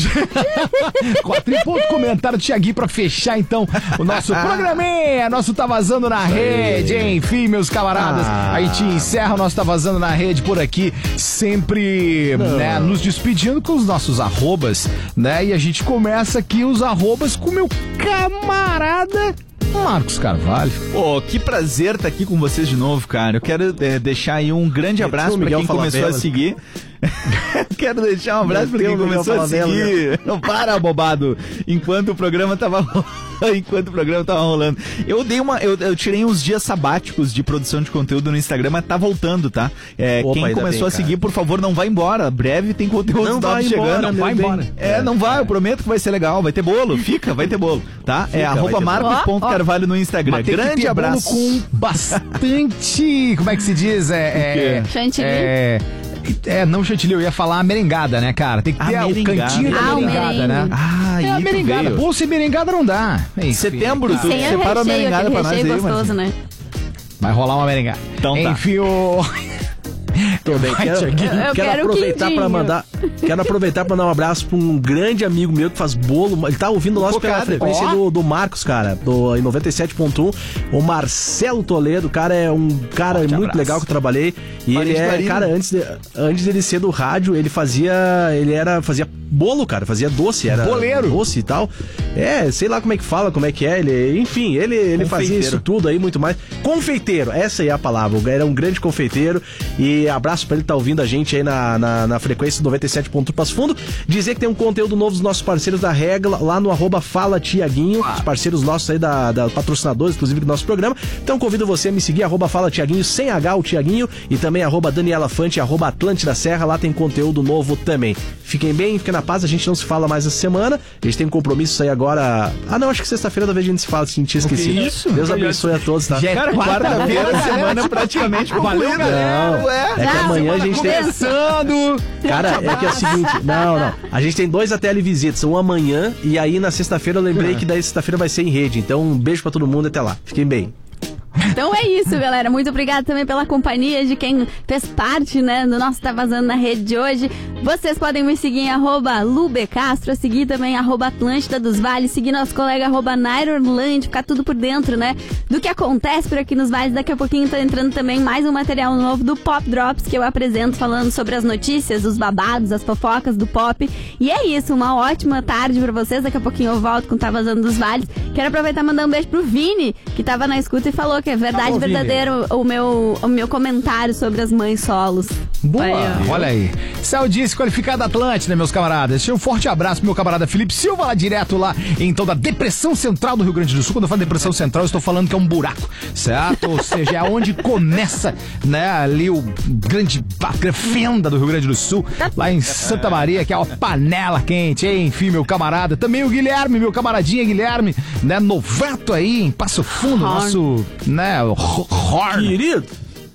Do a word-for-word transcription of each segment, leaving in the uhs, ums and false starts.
Quatro em ponto, comentário do Thiaguinho pra fechar, então, o nosso programinha. Nosso Tá Vazando na Rede, enfim, meus camaradas. Ah. A gente encerra o nosso Tá Vazando na Rede por aqui, sempre, né, nos despedindo com os nossos arrobas, né? E a gente começa aqui os arrobas com o meu camarada Marcos Carvalho. Pô, oh, que prazer estar aqui com vocês de novo, cara. Eu quero é, deixar aí um grande abraço pra quem começou a seguir. Quero deixar um abraço pra quem começou a seguir. Não para, bobado. Enquanto o programa tava rolando. Enquanto o programa tava rolando. Eu dei uma. Eu, eu tirei uns dias sabáticos de produção de conteúdo no Instagram, mas tá voltando, tá? É, Opa, quem começou bem, a seguir, por favor, não vai embora. Breve tem conteúdo não vai chegando. Embora, não vai embora. É, é, não vai, eu prometo que vai ser legal. Vai ter bolo, fica, vai ter bolo. Tá? Fica, é arroba marcos ponto carvalho no Instagram. Grande abraço. Com bastante. Como é que se diz? É. é Chantilly. É. É, não chantilly, eu ia falar a merengada, né, cara? Tem que ter a o cantinho ah, da merengada, né? Ah, é a merengada. Veio. Bolsa e merengada não dá. Em setembro, tu sem separa a merengada pra nós aí, gostoso, né? Vai rolar uma merengada. Então tá. Enfim, o... Tô bem, quero, eu quero, quero aproveitar para mandar, quero aproveitar para dar um abraço para um grande amigo meu que faz bolo. Ele tá ouvindo nós pela frequência do, do Marcos, cara, do em noventa e sete ponto um. O Marcelo Toledo, cara, é um cara Forte muito abraço. legal que eu trabalhei. E Parente ele é, Marina. cara, antes de, antes dele ser do rádio, ele fazia, ele era, fazia bolo, cara, fazia doce, era boleiro, doce e tal. É, sei lá como é que fala, como é que é. Ele, enfim, ele, ele fazia isso tudo aí muito mais. Confeiteiro, essa aí é a palavra. Era um grande confeiteiro. E abraço pra ele que tá ouvindo a gente aí na, na, na frequência noventa e sete ponto um Passo Fundo. Dizer que tem um conteúdo novo dos nossos parceiros da Regla lá no arroba Fala Tiaguinho, os parceiros nossos aí da, da patrocinadores, inclusive do nosso programa. Então convido você a me seguir, arroba Fala Tiaguinho, sem H o Tiaguinho, e também arroba Daniela Fante, arroba Atlântida Serra, lá tem conteúdo novo também. Fiquem bem, fiquem na paz, a gente não se fala mais essa semana, a gente tem um compromisso aí agora. Ah não, acho que sexta-feira talvez a gente se fala, se tinha esquecido. Isso? Deus abençoe a todos, tá? Já é quarta-feira, a semana praticamente concluída. Não, é que amanhã a gente tem... Cara, é que é o seguinte, não, não, a gente tem dois A T L visitas, um amanhã e aí na sexta-feira eu lembrei que daí sexta-feira vai ser em rede, então um beijo pra todo mundo, até lá, fiquem bem. Então é isso, galera. Muito obrigada também pela companhia de quem fez parte, né, do nosso Tá Vazando na Rede de hoje. Vocês podem me seguir em arroba Lubecastro, seguir também arroba Atlântida dos Vales, seguir nosso colega arroba Nairo Orlando, ficar tudo por dentro, né, do que acontece por aqui nos vales. Daqui a pouquinho tá entrando também mais um material novo do Pop Drops, que eu apresento falando sobre as notícias, os babados, as fofocas do pop. E é isso, uma ótima tarde pra vocês. Daqui a pouquinho eu volto com Tá Vazando dos Vales. Quero aproveitar e mandar um beijo pro Vini, que tava na escuta e falou que é verdade, tá verdadeiro o meu, o meu comentário sobre as mães solos. Boa, aí, olha aí. Céu disse qualificada Atlântida, meus camaradas. Um forte abraço pro meu camarada Felipe Silva, lá direto lá, então, da depressão central do Rio Grande do Sul. Quando eu falo depressão central, eu estou falando que é um buraco, certo? Ou seja, é onde começa, né, ali o grande fenda do Rio Grande do Sul, lá em Santa Maria, que é uma panela quente, enfim, meu camarada. Também o Guilherme, meu camaradinha Guilherme, né, novato aí em Passo Fundo, Horn. nosso, né, Horn. Querido.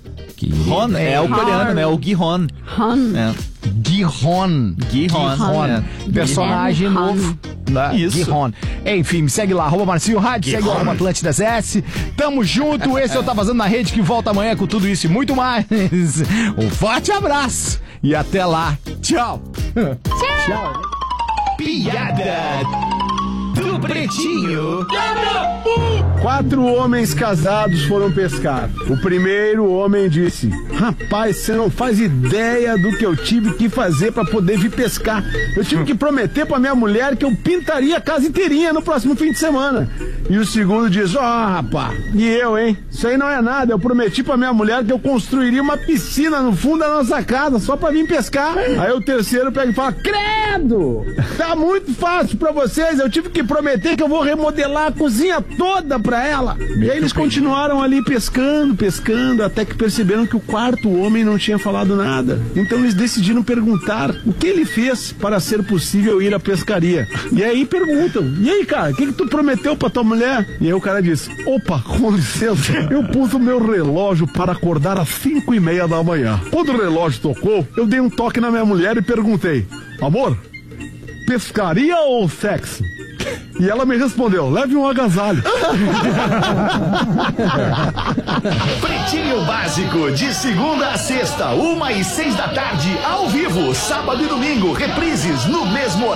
Ron, é, é o coreano, né? O Gihon. Ron. É. Gihon. Gihon. É. Personagem Gihon. novo. Né? Isso. Gihon. Enfim, me segue lá, arroba Marcinho Rádio, segue lá, arroba Atlântidas S. Tamo junto, esse eu Tá Vazando na Rede, que volta amanhã com tudo isso e muito mais. Um forte abraço e até lá. Tchau. Tchau. Tchau. Piada do Pretinho. Quatro homens casados foram pescar. O primeiro homem disse: rapaz, você não faz ideia do que eu tive que fazer pra poder vir pescar. Eu tive que prometer pra minha mulher que eu pintaria a casa inteirinha no próximo fim de semana. E o segundo diz: ó, oh, rapaz, e eu, hein? Isso aí não é nada. Eu prometi pra minha mulher que eu construiria uma piscina no fundo da nossa casa só pra vir pescar. Aí o terceiro pega e fala: credo! Tá muito fácil pra vocês. Eu tive que prometer que eu vou remodelar a cozinha toda pra ela. E aí eles continuaram ali pescando, pescando, até que perceberam que o quarto homem não tinha falado nada. Então eles decidiram perguntar o que ele fez para ser possível ir à pescaria. E aí perguntam: e aí, cara, o que, que tu prometeu pra tua mulher? E aí o cara diz: opa, com licença, eu pus o meu relógio para acordar às cinco e meia da manhã. Quando o relógio tocou, eu dei um toque na minha mulher e perguntei: amor, pescaria ou sexo? E ela me respondeu: leve um agasalho. Pretinho Básico, de segunda a sexta, uma e seis da tarde, ao vivo, sábado e domingo, reprises no mesmo horário.